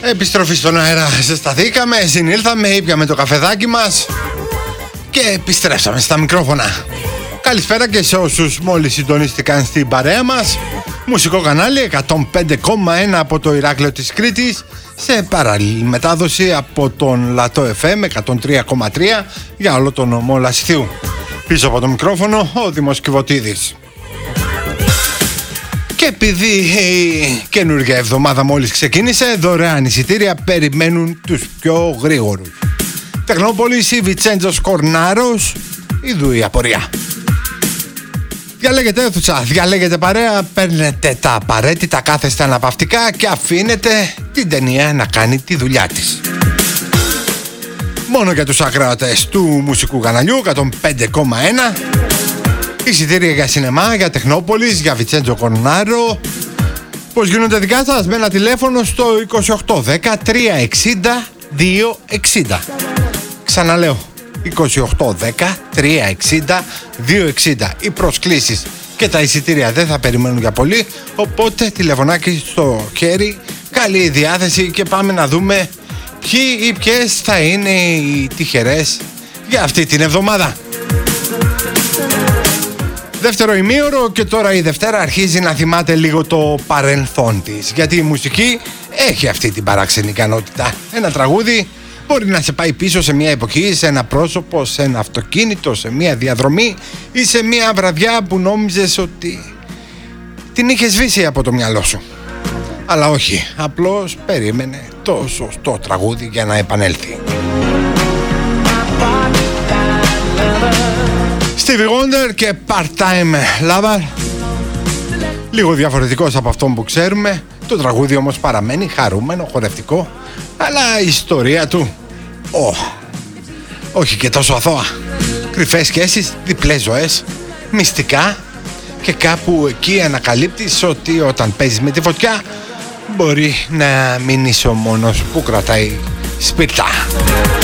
Επιστροφή στον αέρα, ζεσταθήκαμε, συνήλθαμε, ήπιαμε το καφεδάκι μας και επιστρέψαμε στα μικρόφωνα. Καλησπέρα και σε όσους μόλις συντονίστηκαν στην παρέα μας. Μουσικό κανάλι 105,1 από το Ηράκλειο της Κρήτης, σε παράλληλη μετάδοση από τον Λατό FM 103,3 για όλο τον νομό Λασιθίου. Πίσω από το μικρόφωνο ο Δήμος Κιβωτίδης. Και επειδή η καινούργια εβδομάδα μόλις ξεκίνησε, δωρεάν εισιτήρια περιμένουν τους πιο γρήγορους. Τεχνόπολης ή Βιτσέντζος Κορνάρος, ειδού η απορία. Διαλέγετε αίθουσα, διαλέγετε παρέα, παίρνετε τα απαραίτητα κάθεστε αναπαυτικά και αφήνετε την ταινία να κάνει τη δουλειά της. Μόνο για τους ακροατές του μουσικού καναλιού 105,1. Εισιτήρια για σινεμά, για Τεχνόπολης, για Βιτσέντζο Κορνάρο. Πώς γίνονται δικά σας? Με ένα τηλέφωνο στο 2810 360 260. Ξαναλέω, 2810 360 260. Οι προσκλήσεις και τα εισιτήρια δεν θα περιμένουν για πολύ, οπότε τηλεφωνάκι στο χέρι, καλή διάθεση και πάμε να δούμε ποιοι ή ποιες θα είναι οι τυχερές για αυτή την εβδομάδα. Δεύτερο ημίωρο και τώρα η Δευτέρα αρχίζει να θυμάται λίγο το παρελθόν της, γιατί η μουσική έχει αυτή την παράξενη ικανότητα. Ένα τραγούδι μπορεί να σε πάει πίσω σε μια εποχή, σε ένα πρόσωπο, σε ένα αυτοκίνητο, σε μια διαδρομή ή σε μια βραδιά που νόμιζες ότι την είχες σβήσει από το μυαλό σου. Αλλά όχι, απλώς περίμενε το σωστό τραγούδι για να επανέλθει. Stevie Wonder και Part-Time Lover. Λίγο διαφορετικός από αυτόν που ξέρουμε. Το τραγούδι όμως παραμένει χαρούμενο, χορευτικό, αλλά η ιστορία του όχι και τόσο αθώα. Κρυφές σχέσεις, διπλές ζωές, μυστικά, και κάπου εκεί ανακαλύπτεις ότι όταν παίζεις με τη φωτιά μπορεί να μην είσαι ο μόνος που κρατάει σπίρτα.